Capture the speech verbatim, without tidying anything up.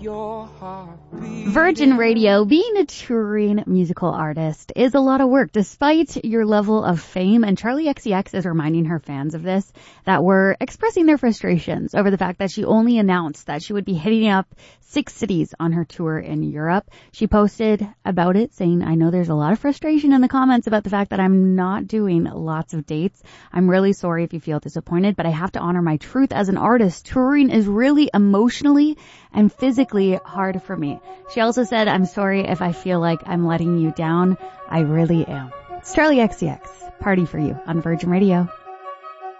your heart beat. Virgin Radio, being a touring musical artist is a lot of work, despite your level of fame. And Charli X C X is reminding her fans of this, that were expressing their frustrations over the fact that she only announced that she would be hitting up six cities on her tour in Europe. She posted about it saying, I know there's a lot of frustration in the comments about the fact that I'm not doing lots of dates. I'm really sorry if you feel disappointed, but I have to honor my truth as an artist. Touring is really emotionally and physically hard for me. She also said, I'm sorry if I feel like I'm letting you down. I really am. It's Charli X C X. Party for you on Virgin Radio.